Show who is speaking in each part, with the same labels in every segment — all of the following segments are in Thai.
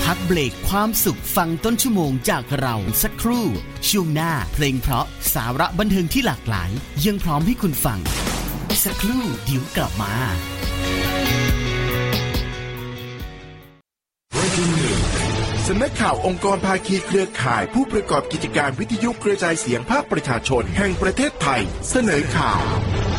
Speaker 1: พักเบรกความสุขฟังต้นชั่วโมงจากเราสักครู่ช่วงหน้าเพลงเพราะสาระบันเทิงที่หลากหลายยังพร้อมให้คุณฟังสักครู่เดี๋ยวกลับมา
Speaker 2: สำนักข่าวองค์กรภาคีเครือข่ายผู้ประกอบกิจการวิทยุกระจายเสียงภาคประชาชนแห่งประเทศไทยเสนอข่าว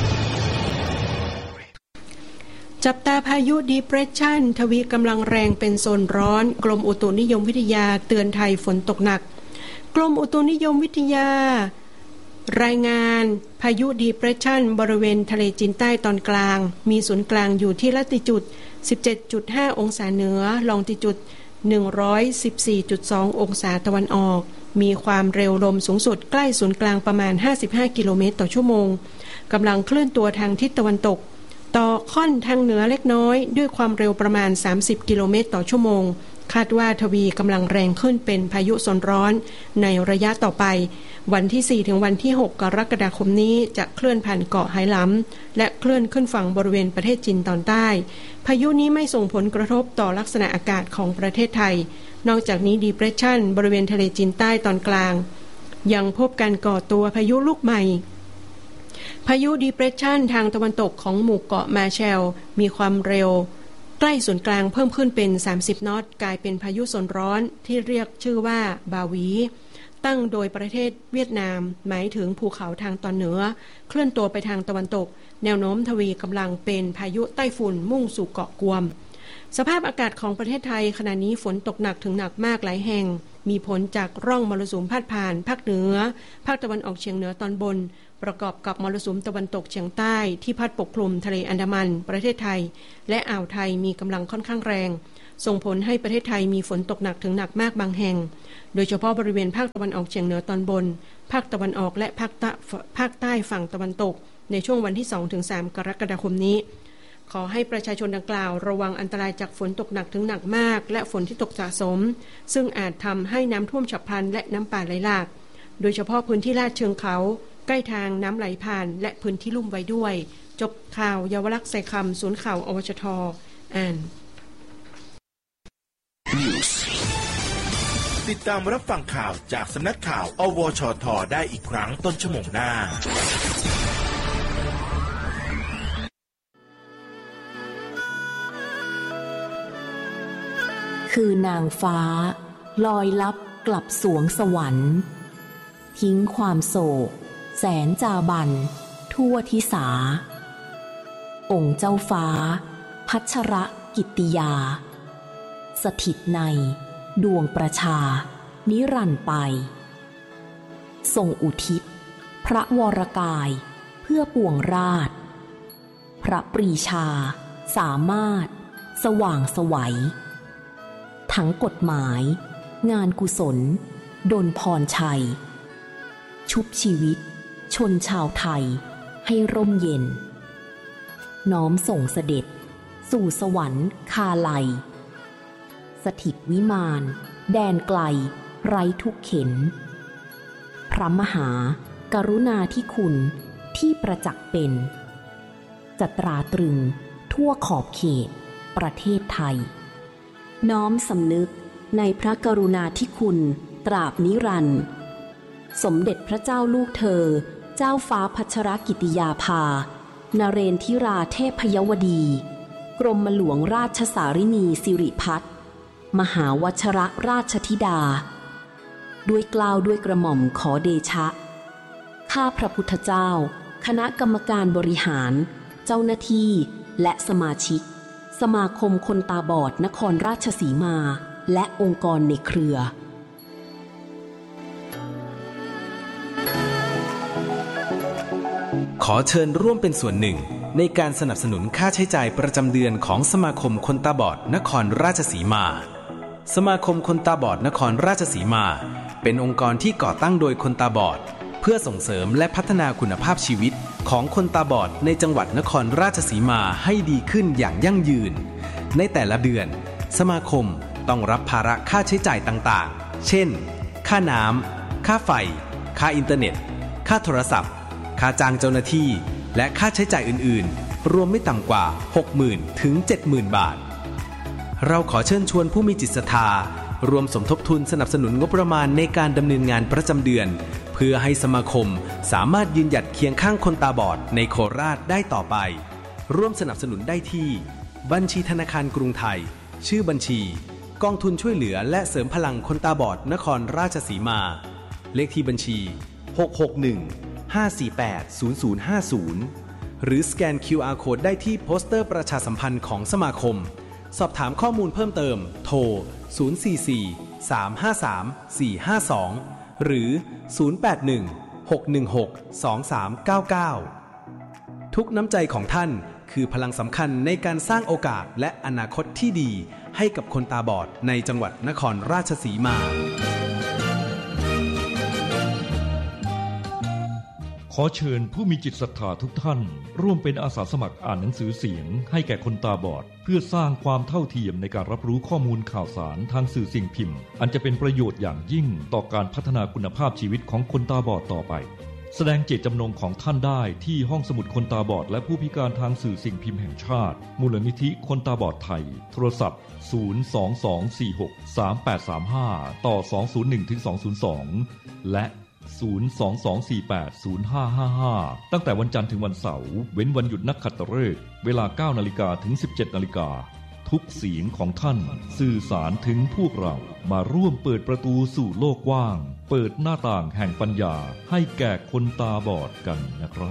Speaker 3: จับตาพายุ Depression ทวีกำลังแรงเป็นโซนร้อนกรมอุตุนิยมวิทยาเตือนไทยฝนตกหนักกรมอุตุนิยมวิทยารายงานพายุ Depression บริเวณทะเลจีนใต้ตอนกลางมีศูนย์กลางอยู่ที่ลัติจูด 17.5 องศาเหนือลองติจูด 114.2 องศาตะวันออกมีความเร็วลมสูงสุดใกล้ศูนย์กลางประมาณ55กิโลเมตรต่อชั่วโมงกำลังเคลื่อนตัวทางทิศตะวันตกต่อค่อนทางเหนือเล็กน้อยด้วยความเร็วประมาณ30กิโลเมตรต่อชั่วโมงคาดว่าทวีกำลังแรงขึ้นเป็นพายุโซนร้อนในระยะต่อไปวันที่4ถึงวันที่6กรกฎาคมนี้จะเคลื่อนผ่านเกาะไหหลำและเคลื่อนขึ้นฝั่งบริเวณประเทศจีนตอนใต้พายุนี้ไม่ส่งผลกระทบต่อลักษณะอากาศของประเทศไทยนอกจากนี้ Depression บริเวณทะเลจีนใต้ตอนกลางยังพบการก่อตัวพายุลูกใหม่พายุ Depression ทางตะวันตกของหมู่เกาะมาแชลมีความเร็วใกล้ศูนย์กลางเพิ่มขึ้นเป็น30นอตกลายเป็นพายุโซนร้อนที่เรียกชื่อว่าบาวีตั้งโดยประเทศเวียดนามหมายถึงภูเขาทางตอนเหนือเคลื่อนตัวไปทางตะวันตกแนวโน้มทวีกำลังเป็นพายุไต้ฝุ่นมุ่งสู่เกาะกวมสภาพอากาศของประเทศไทยขณะนี้ฝนตกหนักถึงหนักมากหลายแห่งมีผลจากร่องมรสุมพาดผ่านภาคเหนือภาคตะวันออกเฉียงเหนือตอนบนประกอบกับมรสุมตะวันตกเฉียงใต้ที่พัดปกคลุมทะเลอันดามันประเทศไทยและอ่าวไทยมีกำลังค่อนข้างแรงส่งผลให้ประเทศไทยมีฝนตกหนักถึงหนักมากบางแห่งโดยเฉพาะบริเวณภาคตะวันออกเฉียงเหนือตอนบนภาคตะวันออกและภาคใต้ฝั่งตะวันตกในช่วงวันที่ 2-3 กรกฎาคมนี้ขอให้ประชาชนดังกล่าวระวังอันตรายจากฝนตกหนักถึงหนักมากและฝนที่ตกสะสมซึ่งอาจทำให้น้ำท่วมฉับพลันและน้ำป่าไหลหลากโดยเฉพาะพื้นที่ลาดเชิงเขาใกล้ทางน้ำไหลผ่านและพื้นที่ลุ่มไว้ด้วยจบข่าวเยาวลักษณ์ใส่คำศูนย์ข่าวอวชท.อ่าน
Speaker 2: ติดตามรับฟังข่าวจากสำนักข่าวอวชท.ได้อีกครั้งต้นชั่วโมงหน้า
Speaker 4: คือนางฟ้าลอยลับกลับสวงสวรรค์ทิ้งความโศกแสนจาบันทั่วทิสาองค์เจ้าฟ้าพัชรกิตติยาสถิตในดวงประชานิรันดร์ไปทรงอุทิศพระวรกายเพื่อปวงราชพระปรีชาสามารถสว่างไสวทั้งกฎหมายงานกุศลดลพรชัยชุบชีวิตชนชาวไทยให้ร่มเย็นน้อมส่งเสด็จสู่สวรรค์คาไลสถิตวิมานแดนไกลไร้ทุกเข็ญพระมหากรุณาธิคุณที่ประจักษ์เป็นจะตราตรึงทั่วขอบเขตประเทศไทยน้อมสำนึกในพระกรุณาธิคุณตราบนิรันดร์สมเด็จพระเจ้าลูกเธอเจ้าฟ้าพัชรกิติยาภานเรนทิราเทพยวดีกรมหลวงราชสารินีสิริพัฒน์มหาวชรราชธิดาด้วยเกล้าด้วยกระหม่อมขอเดชะข้าพระพุทธเจ้าคณะกรรมการบริหารเจ้าหน้าที่และสมาชิกสมาคมคนตาบอดนครราชสีมาและองค์กรในเครือ
Speaker 5: ขอเชิญร่วมเป็นส่วนหนึ่งในการสนับสนุนค่าใช้จ่ายประจำเดือนของสมาคมคนตาบอดนครราชสีมาสมาคมคนตาบอดนครราชสีมาเป็นองค์กรที่ก่อตั้งโดยคนตาบอดเพื่อส่งเสริมและพัฒนาคุณภาพชีวิตของคนตาบอดในจังหวัดนครราชสีมาให้ดีขึ้นอย่างยั่งยืนในแต่ละเดือนสมาคมต้องรับภาระค่าใช้จ่ายต่างๆเช่นค่าน้ำค่าไฟค่าอินเทอร์เน็ตค่าโทรศัพท์ค่าจ้างเจ้าหน้าที่และค่าใช้จ่ายอื่นๆรวมไม่ต่ำกว่า 60,000 ถึง 70,000 บาทเราขอเชิญชวนผู้มีจิตศรัทธารวมสมทบทุนสนับสนุนงบประมาณในการดำเนินงานประจำเดือนเพื่อให้สมาคมสามารถยืนหยัดเคียงข้างคนตาบอดในโคราชได้ต่อไปร่วมสนับสนุนได้ที่บัญชีธนาคารกรุงไทยชื่อบัญชีกองทุนช่วยเหลือและเสริมพลังคนตาบอดนครราชสีมาเลขที่บัญชี661-548-0050หรือสแกน QR Code ได้ที่โปสเตอร์ประชาสัมพันธ์ของสมาคมสอบถามข้อมูลเพิ่มเติมโทร044-353-452หรือ081-616-2399ทุกน้ำใจของท่านคือพลังสำคัญในการสร้างโอกาสและอนาคตที่ดีให้กับคนตาบอดในจังหวัดนครราชสีมา
Speaker 6: ขอเชิญผู้มีจิตศรัทธาทุกท่านร่วมเป็นอาสาสมัครอ่านหนังสือเสียงให้แก่คนตาบอดเพื่อสร้างความเท่าเทียมในการรับรู้ข้อมูลข่าวสารทางสื่อสิ่งพิมพ์อันจะเป็นประโยชน์อย่างยิ่งต่อการพัฒนาคุณภาพชีวิตของคนตาบอดต่อไปแสดงเจตจำนงของท่านได้ที่ห้องสมุดคนตาบอดและผู้พิการทางสื่อสิ่งพิมพ์แห่งชาติมูลนิธิคนตาบอดไทยโทรศัพท์022463835ต่อ201-202และ022480555ตั้งแต่วันจันทร์ถึงวันเสาร์เว้นวันหยุดนักขัตฤกษ์เวลา 9:00 นถึง 17:00 นทุกเสียงของท่านสื่อสารถึงพวกเรามาร่วมเปิดประตูสู่โลกกว้างเปิดหน้าต่างแห่งปัญญาให้แก่คนตาบอดกันนะครับ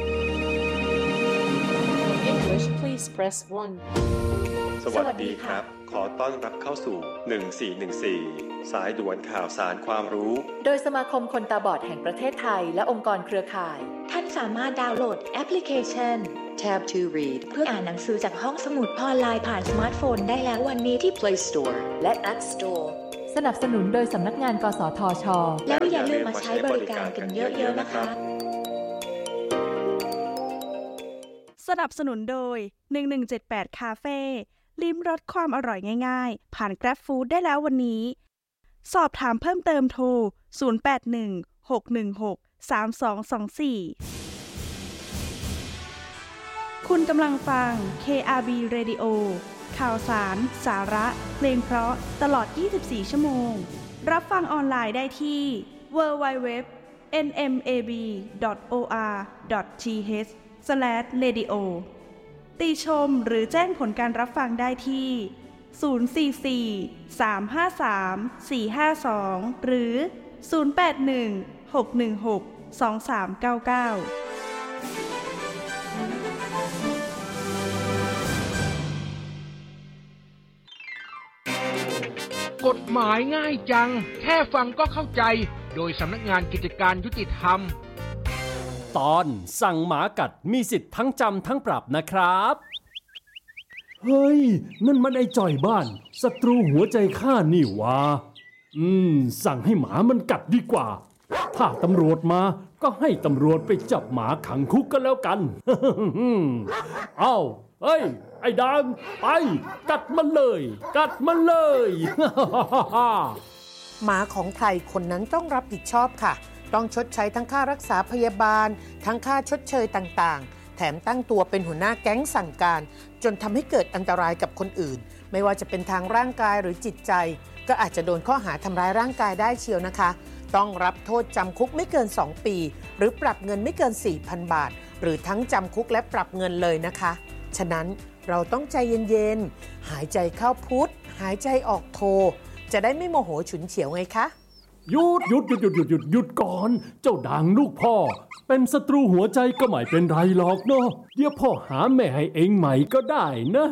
Speaker 7: English please press 1
Speaker 8: สวัสดีครับขอต้อนรับเข้าสู่1414สายด่วนข่าวสารความรู้
Speaker 9: โดยสมาคมคนตาบอดแห่งประเทศไทยและองค์กรเครือข่าย
Speaker 10: ท่านสามารถดาวน์โหลดแอปพลิเคชัน
Speaker 7: Tab to Read
Speaker 10: เพื่ออ่านหนังสือจากห้องสมุดออนไลน์ผ่านสมาร์ทโฟนได้แล้ววันนี้ที่
Speaker 7: Play Store และ App Store
Speaker 9: สนับสนุนโดยสำนักงานกสทช.
Speaker 10: แล้วอย่าลืมมาใช้บริการกันเยอะๆนะคะ
Speaker 11: สนับสนุนโดย1178คาเฟ่ลิ้มรสความอร่อยง่ายๆผ่าน Grab Food ได้แล้ววันนี้สอบถามเพิ่มเติมโทร0816163224คุณกำลังฟัง KRB Radio ข่าวสารสาระเพลงเพราะตลอด24ชั่วโมงรับฟังออนไลน์ได้ที่ www.nmab.or.th/radio ติชมหรือแจ้งผลการรับฟังได้ที่044-353-452หรือ081-616-2399
Speaker 12: กฎหมายง่ายจังแค่ฟังก็เข้าใจโดยสำนักงานกิจการยุติธรรม
Speaker 13: ตอนสั่งหมากัดมีสิทธิ์ทั้งจำทั้งปรับนะครับเฮ้ยนั่นมันไอ้จ่อยบ้านศัตรูหัวใจข้านี่วะสั่งให้หมามันกัดดีกว่าถ้าตำรวจมาก็ให้ตำรวจไปจับหมาขังคุกกันแล้วกัน เอ้าเฮ้ยไอ้ดังไปกัดมันเลยกัดมันเลย
Speaker 14: หมาของใครคนนั้นต้องรับผิดชอบค่ะต้องชดใช้ทั้งค่ารักษาพยาบาลทั้งค่าชดเชยต่างๆแถมตั้งตัวเป็นหัวหน้าแก๊งสั่งการจนทำให้เกิดอันตรายกับคนอื่นไม่ว่าจะเป็นทางร่างกายหรือจิตใจก็อาจจะโดนข้อหาทำร้ายร่างกายได้เชียวนะคะต้องรับโทษจำคุกไม่เกิน2ปีหรือปรับเงินไม่เกิน 4,000 บาทหรือทั้งจำคุกและปรับเงินเลยนะคะฉะนั้นเราต้องใจเย็นๆหายใจเข้าพุทหายใจออกโทจะได้ไม่โมโหฉุนเฉียวไงคะ
Speaker 13: หยุดก่อนเจ้าดังลูกพ่อเป็นศัตรูหัวใจก็ไม่เป็นไรหรอกเนาะเดี๋ยวพ่อหาแม่ให้เองใหม่ก็ได้นะ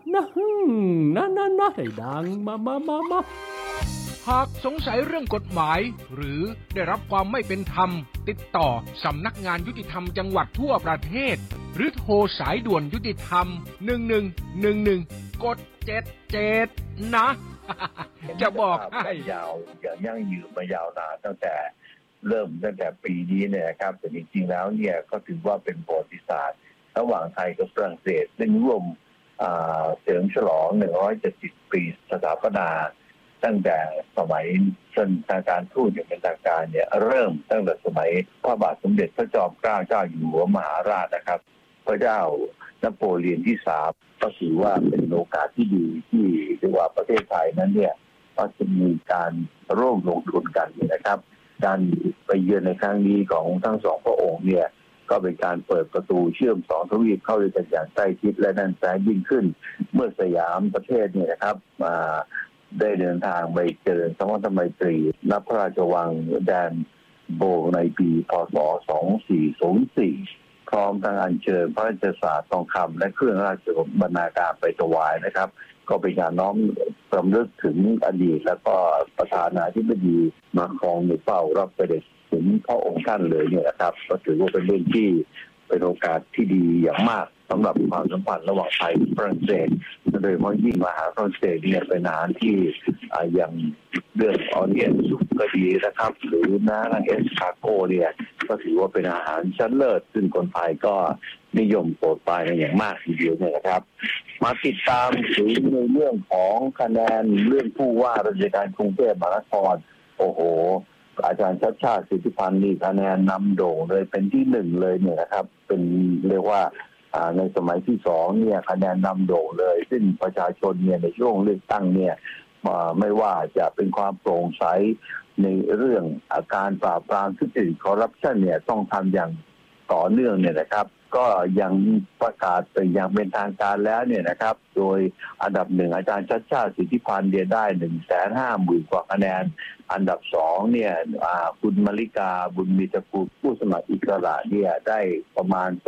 Speaker 13: ให้ดังมา
Speaker 12: หากสงสัยเรื่องกฎหมายหรือได้รับความไม่เป็นธรรมติดต่อสำนักงานยุติธรรมจังหวัดทั่วประเทศหรือโทรสายด่วนยุติธรรม1111กด77นะจะบอกให้
Speaker 15: ยาวอย่างยั่งยืนมายาวนานตั้งแต่ปีนี้เนี่ยครับแต่จริงๆแล้วเนี่ยก็ถือว่าเป็นประวัติศาสตร์ระหว่างไทยกับฝรั่งเศสได้ร่วมเฉลิมฉลอง170ปีสถาปนาตั้งแต่สมัยทางการทูตอย่างเป็นทางการเนี่ยเริ่มตั้งแต่สมัยพระบาทสมเด็จพระจอมเกล้าเจ้าอยู่หัวมหาราชนะครับพระเจ้านโปเลียนที่3ก็ถือว่าเป็นโอกาสที่ดีที่เรียกว่าประเทศไทยนั้นเนี่ยก็จะมีการร่วมลงทุนกันนะครับการไปเยือนในครั้งนี้ของทั้งสองพระองค์เนี่ยก็เป็นการเปิดประตูเชื่อม2ทวีปเข้าด้วยกันอย่างใกล้ชิดและแน่นแฟ้นยิ่งขึ้นเมื่อสยามประเทศเนี่ยนะครับมาได้เดินทางไปเจริญสัมพันธไมตรีณพระราชวังแดนโบในปีพ.ศ. 2404พร้อมทั้งอัญเชิญพระราชสาสตร์ทองคำและเครื่องราชบรรณาการไปถวายนะครับก็เป็นการน้อมรำลึกถึงอดีตแล้วก็ประธานาธิบดีมาครองในเฝ้ารับเสด็จถึงพระองค์ท่านเลยเนี่ยนะครับก็ถือว่าเป็นเรื่องที่เป็นโอกาสที่ดีอย่างมากสำหรับความสัมพันธ์ระหว่างไทยกับฝรั่งเศสโดยเฉพาะยิ่งมหาฝรั่งเศสเนี่ยเป็นอาหารที่อย่างเรื่องออเนียนซุปก็ดีนะครับหรือน้ำเอสคาโกเนี่ยก็ถือว่าเป็นอาหารชั้นเลิศซึ่งคนไทยก็นิยมโปรดปรานกันอย่างมากทีเดียวเนี่ยนะครับมาติดตามถึงในเรื่องของคะแนนเรื่องผู้ว่าราชการกรุงเทพมหานครโอ้โหอาจารย์ชัชชาติสิทธิพันธ์นี่คะแนนนำโด่งเลยเป็นที่1เลยเนี่ยนะครับเป็นเรียกว่าในสมัยที่2เนี่ยคะแนนนำโด่งเลยซึ่งประชาชนเนี่ยในช่วงเลือกตั้งเนี่ยไม่ว่าจะเป็นความโปร่งใสในเรื่องการปราบปรามทุจริตคอร์รัปชันเนี่ยต้องทำอย่างต่อเนื่องเนี่ยนะครับก็ยังประกาศเป็นอย่างเป็นทางการแล้วเนี่ยนะครับโดยอันดับ1อาจารย์ชัชชาติสิทธิพันธ์ได้ 150,000 กว่าคะแนนอันดับ2เนี่ยคุณมลิกาบุญมีตระกูลผู้สมัครอิสระเนี่ยได้ประมาณ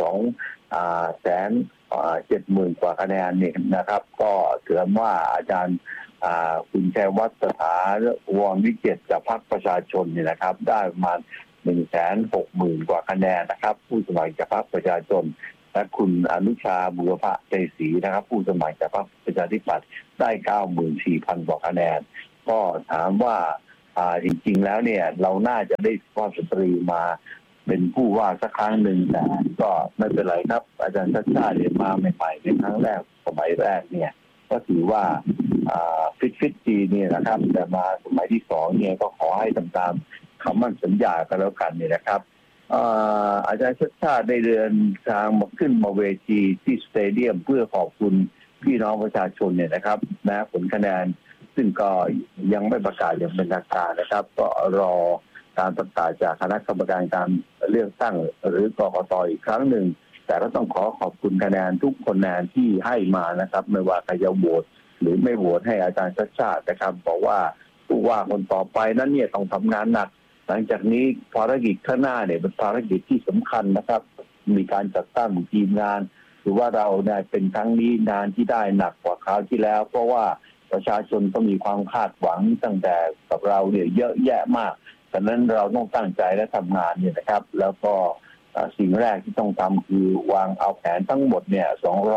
Speaker 15: 270,000 กว่าคะแนนเนี่ยนะครับก็ถือว่าอาจารย์คุณชัยวัฒน์สถาวรวิเจตจากพรรคประชาชนเนี่ยนะครับได้ประมาณ160,000 กว่าคะแนนนะครับผู้สมัครจากพรรคประชาชนและคุณอนุชาบุรพใจศรีนะครับผู้สมัครจากพรรคประชาธิปัตย์ได้ 94,000 กว่าคะแนนก็ถามว่าจริงๆแล้วเนี่ยเราน่าจะได้สุภาพสตรีมาเป็นผู้ว่าสักครั้งหนึ่งแต่ก็ไม่เป็นไรครับอาจารย์ชัชชาติมาใหม่ๆในครั้งแรกสมัยแรกเนี่ยก็ถือว่าฟิตจีเนี่ยนะครับแต่มาสมัยที่2เนี่ยก็ขอให้ทำตามคำมั่นสัญญากันแล้วกันเนี่ยนะครับอาจารย์ชัชชาติได้เดินทางมาขึ้นมาเวทีที่สเตเดียมเพื่อขอบคุณพี่น้องประชาชนเนี่ยนะครับนะผลคะแนนซึ่งก็ยังไม่ประกาศอย่างเป็นทางการนะครับก็รอการประกาศจากคณะกรรมการการเลือกตั้งหรือกกต.อีกครั้งหนึ่งแต่ก็ต้องขอบคุณคะแนนทุกคะแนนที่ให้มานะครับไม่ว่าใครจะโหวตหรือไม่โหวตให้อาจารย์ชัชชาตินะครับบอกว่าผู้ว่าคนต่อไปนั้นเนี่ยต้องทำงานหนักหลังจากนี้ภารกิจข้างหน้าเนี่ยเป็นภารกิจที่สำคัญนะครับมีการจัดตั้งทีมงานหรือว่าเราเนี่ยเป็นครั้งนี้งานที่ได้หนักกว่าคราวที่แล้วเพราะว่าประชาชนก็มีความคาดหวังตั้งแต่กับเราเนี่ยเยอะแยะมากฉะนั้นเราต้องตั้งใจและทำงานเนี่ยนะครับแล้วก็สิ่งแรกที่ต้องทำคือวางเอาแผนทั้งหมดเนี่ย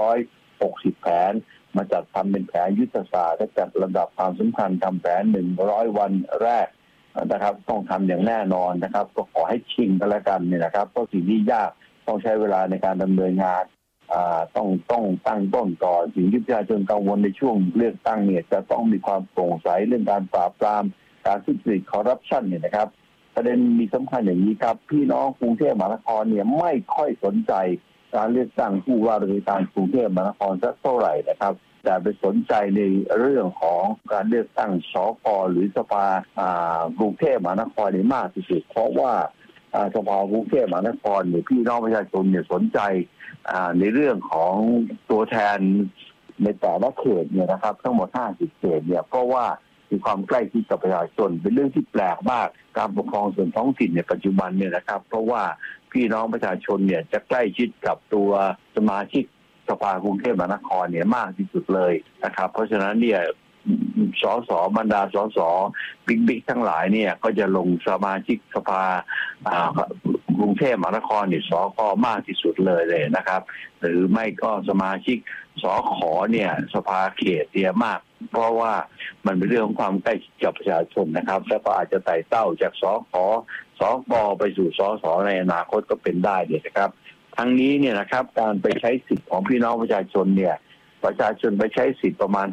Speaker 15: 260 แผนมาจัดทำเป็นแผนยุทธศาสตร์และจัดลำดับความสำคัญทำแผน100 วันแรกนะครับต้องทำอย่างแน่นอนนะครับก็ขอให้ชิงกันแล้วกันเนี่ยนะครับเพราะสิ่งที่ยากต้องใช้เวลาในการดำเนินงานต้องตั้งต้นก่อนสิ่งที่ประชาชนกังวลในช่วงเลือกตั้งเนี่ยจะต้องมีความโปร่งใสเรื่องการปราบปรามการทุจริตคอร์รัปชันเนี่ยนะครับประเด็นมีสำคัญอย่างนี้ครับพี่น้องกรุงเทพมหานครเนี่ยไม่ค่อยสนใจการเลือกตั้งผู้ว่าราชการกรุงเทพมหานครสักเท่าไหร่นะครับแต่ไปสนใจในเรื่องของการเลือกตั้งสก.หรือสภากรุงเทพมหานครนี่มากที่สุดเพราะว่าสภากรุงเทพมหานครเนี่ยพี่น้องประชาชนเนี่ยสนใจในเรื่องของตัวแทนในแต่ละเขตเนี่ยนะครับทั้งหมด50 เขตเนี่ยเพราะว่ามีความใกล้ชิดกับประชาชนเป็นเรื่องที่แปลกมากการปกครองส่วนท้องถิ่นในปัจจุบันเนี่ยนะครับเพราะว่าพี่น้องประชาชนเนี่ยจะใกล้ชิดกับตัวสมาชิกสภากรุงเทพมหานครเนี่ยมากที่สุดเลยนะครับเพราะฉะนั้นเนี่ยสสบรรดาสสบิ๊กทั้งหลายเนี่ยก็จะลงสมาชิกสภากรุงเทพมหานครเนี่ยสก.มากที่สุดเลยนะครับหรือไม่ก็สมาชิกสข.เนี่ยสภาเขตเนี่ยมากเพราะว่ามันเป็นเรื่องของความใกล้ชิดกับประชาชนนะครับแล้วก็อาจจะไต่เต้าจากสข.สก.ไปสู่สส.ในอนาคตก็เป็นได้เนี่ยนะครับทั้งนี้เนี่ยนะครับการไปใช้สิทธิ์ของพี่น้องประชาชนเนี่ยประชาชนไปใช้สิทธิ์ประมาณ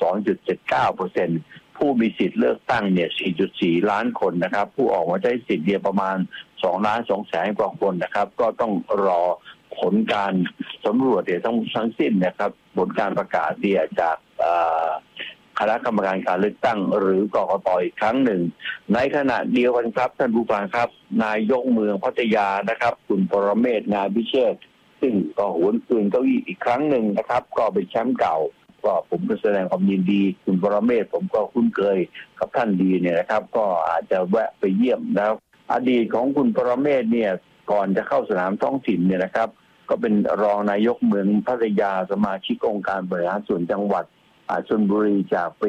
Speaker 15: 52.79% ผู้มีสิทธิ์เลือกตั้งเนี่ย 4.4 ล้านคนนะครับผู้ออกมาใช้สิทธิ์เนี่ยประมาณ2.2 แสนกว่าคนนะครับก็ต้องรอผลการสำรวจเนี่ยทั้งสิ้นนะครับผลการประกาศเนี่ยจากคณะกรรมการการเลือกตั้งหรือกกต.อีกครั้งหนึ่งในขณะเดียวกันครับท่านผู้ฟังครับนายกเมืองพัทยานะครับคุณปรเมศ งามพิเชษฐ์ซึ่งก็หวนคืนเก้าอี้อีกครั้งหนึ่งนะครับก็เป็นแชมป์เก่าก็ผมก็แสดงความยินดีคุณปรเมศผมก็คุ้นเคยกับท่านดีเนี่ยนะครับก็อาจจะแวะไปเยี่ยมแล้วอดีตของคุณปรเมศเนี่ยก่อนจะเข้าสนามท้องถิ่นเนี่ยนะครับก็เป็นรองนายกเมืองพัทยาสมาชิกองค์การบริหารส่วนจังหวัดชลบุรีจากปี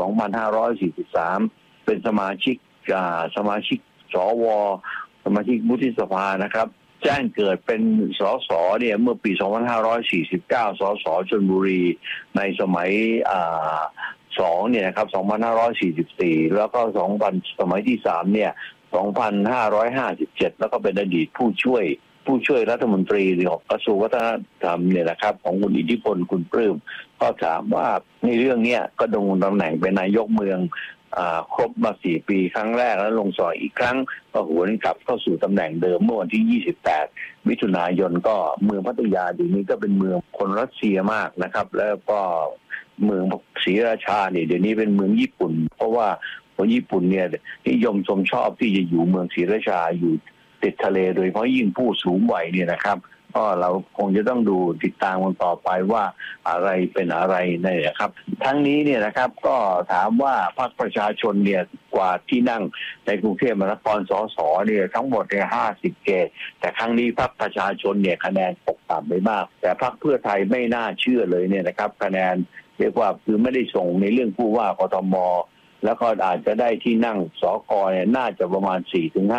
Speaker 15: 2543 เป็นสมาชิกสวสมาชิกวุฒิสภานะครับแจ้งเกิดเป็นสสเนี่ยเมื่อปี 2549 สสชลบุรีในสมัย2เนี่ยนะครับ 2544 แล้วก็สมัยที่3เนี่ย 2557 แล้วก็เป็นอดีตผู้ช่วยรัฐมนตรีของกระทรวงวัฒนธรรมเนี่ยนะครับของคุณอิทธิพลคุณปลื้มก็ถามว่าในเรื่องนี้ก็ดำรงตำแหน่งเป็นนายกเมืองครบมา4 ปีครั้งแรกแล้วลงสอยอีกครั้งก็หวนกลับเข้าสู่ตำแหน่งเดิมเมื่อวันที่ 28 มิถุนายนก็เมืองพัทยาเดี๋ยวนี้ก็เป็นเมืองคนรัสเซียมากนะครับแล้วก็เมืองศรีราชาเนี่ยเดี๋ยวนี้เป็นเมืองญี่ปุ่นเพราะว่าคนญี่ปุ่นเนี่ยนิยมชอบที่จะอยู่เมืองศรีราชาอยู่ติดทะเลโดยเฉพาะยิ่งผู้สูงวัยเนี่ยนะครับก็เราคงจะต้องดูติดตามกันต่อไปว่าอะไรเป็นอะไรนะครับทั้งนี้เนี่ยนะครับก็ถามว่าพรรคประชาชนเนี่ยกว่าที่นั่งในกรุงเทพมหานครสสเนี่ยทั้งหมดเนี่ย50 เขตแต่ครั้งนี้พรรคประชาชนเนี่ยคะแนนตกต่ำไปมากแต่พรรคเพื่อไทยไม่น่าเชื่อเลยเนี่ยนะครับคะแนนเรียกว่าคือไม่ได้ส่งในเรื่องผู้ว่ากทมแล้วก็อาจจะได้ที่นั่งสกเนี่ยน่าจะประมาณ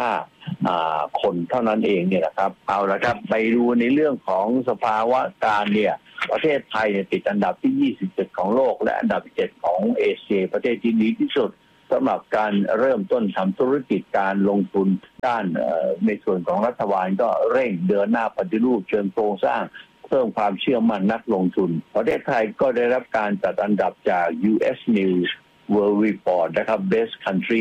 Speaker 15: 4-5 คนเท่านั้นเองเนี่ยนะครับเอาละครับไปดูในเรื่องของสภาวะการเนี่ยประเทศไทยติดอันดับที่27ของโลกและอันดับ7ของเอเชียประเทศที่ดีที่สุดสำหรับการเริ่มต้นทำธุรกิจการลงทุนด้านในส่วนของรัฐบาลก็เร่งเดินหน้าปฏิรูปเชิงโครงสร้างเพิ่มความเชื่อมั่นนักลงทุนประเทศไทยก็ได้รับการจัดอันดับจาก US News World Report นะครับ Best Country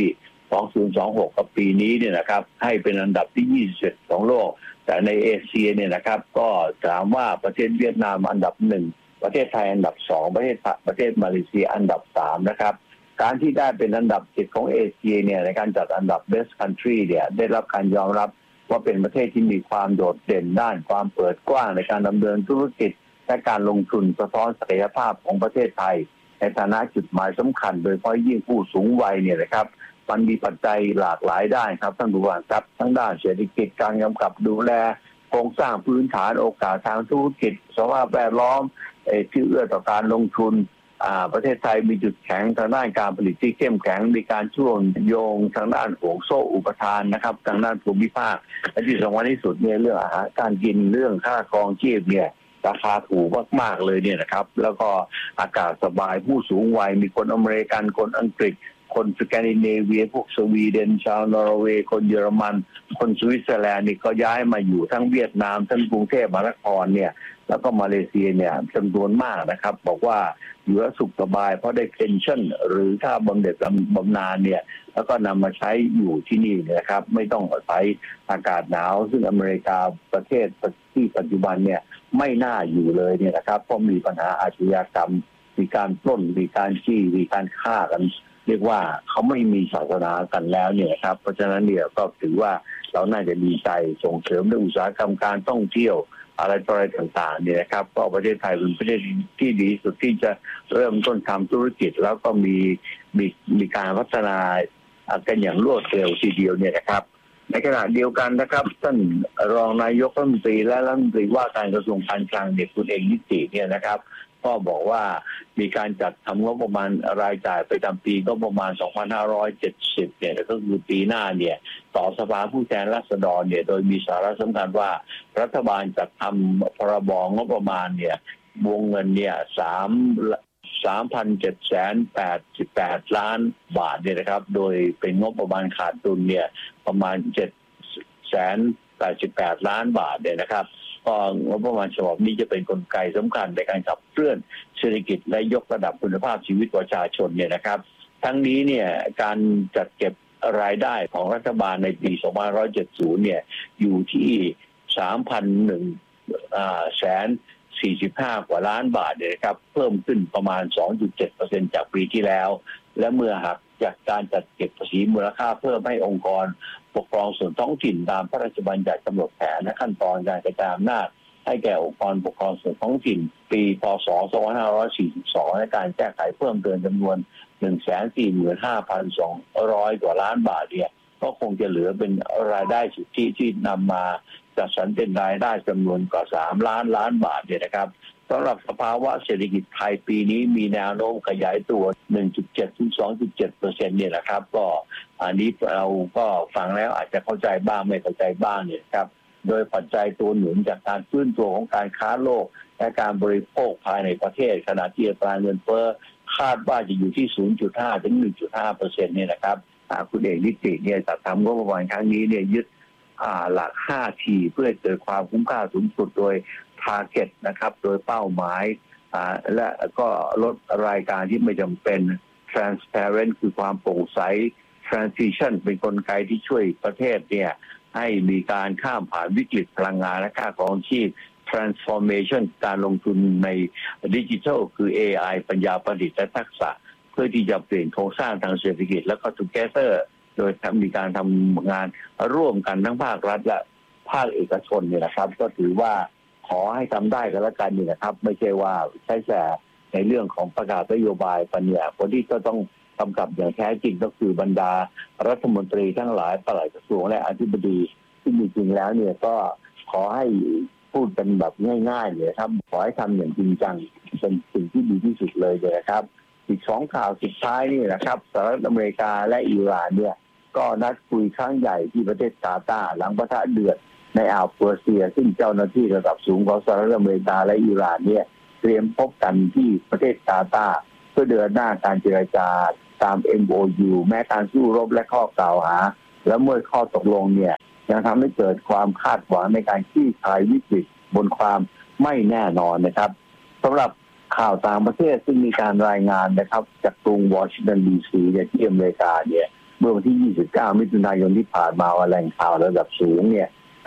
Speaker 15: 2026 กับปีนี้เนี่ยนะครับให้เป็นอันดับที่27ของโลกแต่ในเอเชียเนี่ยนะครับก็ถามว่าประเทศเวียดนามอันดับ1ประเทศไทยอันดับ2ประเทศมาเลเซียอันดับ3นะครับการที่ได้เป็นอันดับ7ของเอเชียเนี่ยในการจัดอันดับ Best Country เนี่ยได้รับการยอมรับว่าเป็นประเทศที่มีความโดดเด่นด้านความเปิดกว้างในการดำเนินธุรกิจและการลงทุนสะท้อนศักยภาพของประเทศไทยในฐานะจุดหมายสำคัญโดยเฉพาะยิ่งผู้สูงวัยเนี่ยนะครับมันมีปัจจัยหลากหลายด้านครับท่านผู้ฟังครับทั้งด้านเศรษฐกิจการกำกับดูแลโครงสร้างพื้นฐานโอกาสทางธุรกิจสภาพแวดล้อมที่เอื้อต่อการลงทุนประเทศไทยมีจุดแข็งทางด้านการผลิตที่เข้มแข็งมีการเชื่อมโยงทางด้านห่วงโซ่อุปทานนะครับทางด้านภูมิภาคและที่สำคัญที่สุดเนี่ยเรื่องอาหารการกินเรื่องค่าครองชีพเนี่ยราคาถูกมากๆเลยเนี่ยนะครับแล้วก็อากาศสบายผู้สูงวัยมีคนอเมริกันคนอังกฤษคนสแกนดิเนเวียพวกสวีเดนชาวนอร์เวย์คนเยอรมันคนสวิตเซอร์แลนด์นี่ก็ย้ายมาอยู่ทั้งเวียดนามทั้งกรุงเทพมหานครเนี่ยแล้วก็มาเลเซียเนี่ยจำนวนมากนะครับบอกว่าอยู่แล้วสุขสบายเพราะได้เพนชั่นหรือค่าบำเหน็จบำนาญเนี่ยแล้วก็นำมาใช้อยู่ที่นี่นะครับไม่ต้องอาศัยอากาศหนาวซึ่งอเมริกาประเทศที่ปัจจุบันเนี่ยไม่น่าอยู่เลยเนี่ยนะครับเพราะมีปัญหาอาชญากรรมมีการปล้นมีการจี้มีการฆ่ากันเรียกว่าเขาไม่มีศาสนากันแล้วเนี่ยครับเพราะฉะนั้นเนี่ยก็ถือว่าเราน่าจะดีใจส่งเสริมเรื่องอุตสาหกรรมการท่องเที่ยวอะไรต่างๆเนี่ยนะครับก็ประเทศไทยเป็นประเทศที่ดีสุดที่จะเริ่มต้นทำธุรกิจแล้วก็มีการพัฒนากันอย่างรวดเร็วทีเดียวเนี่ยนะครับในขณะเดียวกันนะครับท่านรองนายกรัฐมนตรีและรัฐมนตรีว่าการกระทรวงการคลังเนี่ยคุณเอกนิติเนี่ยนะครับก็บอกว่ามีการจัดทำงบประมาณรายจ่ายประจำปีก็ประมาณ 2570 เนี่ยก็คือปีหน้าเนี่ยต่อสภาผู้แทนราษฎรเนี่ยโดยมีสาระสำคัญว่ารัฐบาลจัดทำพรบงบประมาณเนี่ยวงเงินเนี่ย3,788 ล้านบาทเนี่ยนะครับโดยเป็นงบประมาณขาดดุลเนี่ยประมาณ788 ล้านบาทเนี่ยนะครับก็งบประมาณฉบับนี้จะเป็นกลไกสำคัญในการขับเคลื่อนเศรษฐกิจและยกระดับคุณภาพชีวิตประชาชนเนี่ยนะครับทั้งนี้เนี่ยการจัดเก็บรายได้ของรัฐบาลในปี 2570 เนี่ยอยู่ที่ 145 กว่าล้านบาทเนี่ยครับเพิ่มขึ้นประมาณ 2.7% จากปีที่แล้วและเมื่อหักจากการจัดเก็บภาษีมูลค่าเพิ่มให้องค์กรปกครองส่วนท้องถิ่นตามพระราชบัญญัติกำหนดแผนและขั้นตอนการกระจายอำนาจให้แก่องค์กรปกครองส่วนท้องถิ่นปีพ.ศ. 2542และการแก้ไขเพิ่มเติมจำนวน 145,200 กว่าล้านบาทเนี่ยก็คงจะเหลือเป็นรายได้สุทธิที่นำมาจัดสรรเป็นรายได้จำนวนกว่า3 ล้านบาทเนี่ยนะครับสำหรับสภาวะเศรษฐกิจไทยปีนี้มีแนวโน้มขยายตัว 1.7 ถึง 2.7% เนี่ยนะครับก็อันนี้เราก็ฟังแล้วอาจจะเข้าใจบ้างไม่เข้าใจบ้างเนี่ยครับโดยปัจจัยตัวหนุนจากการฟื้นตัวของการค้าโลกและการบริโภคภายในประเทศขณะที่อัตราเงินเฟ้อคาดว่าจะอยู่ที่ 0.5 ถึง 1.5% เนี่ยนะครับคุณเอกนิติเนี่ยจัดทำงบประมาณครั้งนี้เนี่ยยึดหลัก 5T เพื่อเกิดความคุ้มค่าสูงสุดโดย target นะครับโดยเป้าหมายและก็ลดรายการที่ไม่จำเป็น transparent คือความโปร่งใส transition เป็นกลไกที่ช่วยประเทศเนี่ยให้มีการข้ามผ่านวิกฤตพลังงานและค่าครองชีพ transformation การลงทุนในดิจิทัลคือ AI ปัญญาประดิษฐ์และทักษะเพื่อที่จะเปลี่ยนโครงสร้างทางเศรษฐกิจแล้วก็ together โดยมีการทำงานร่วมกันทั้งภาครัฐและภาคเอกชนเนี่ยนะครับก็ถือว่าขอให้ทำได้กันแล้วกันนี่นะครับไม่ใช่ว่าใช้แต่ในเรื่องของประกาศนโยบายปัญญาคนที่ก็ต้องกำกับอย่างแท้จริงก็คือบรรดารัฐมนตรีทั้งหลายปลัดกระทรวงและอธิบดีที่จริงๆแล้วเนี่ยก็ขอให้พูดกันแบบง่ายๆเลยครับขอให้ทำอย่างจริงจังเป็นสิ่งที่ดีที่สุดเลยนะครับอีก2 ข่าวสุดท้ายนี่นะครับสหรัฐอเมริกาและอิหร่านเนี่ยก็นัดคุยครั้งใหญ่ที่ประเทศกาตาร์หลังปะทะเดือดในอ่าวเปอร์เซียซึ่งเจ้าหน้าที่ระดับสูงของสหรัฐอเมริกาและอิหร่านเนี่ยเตรียมพบกันที่ประเทศกาตาร์เพื่อเดินหน้าการเจรจาตาม MOU แม้การสู้รบและข้อกล่าวหาและเมื่อข้อตกลงเนี่ยยังทำให้เกิดความคาดหวังในการคลี่คลายวิกฤตบนความไม่แน่นอนนะครับสำหรับข่าวต่างประเทศซึ่งมีการรายงานนะครับจากกรุงวอชิงตันดีซีที่อเมริกาเนี่ยเมื่อวันที่ 29 มิถุนายนที่ผ่านมาว่าแหล่งข่าวระดับสูงเนี่ย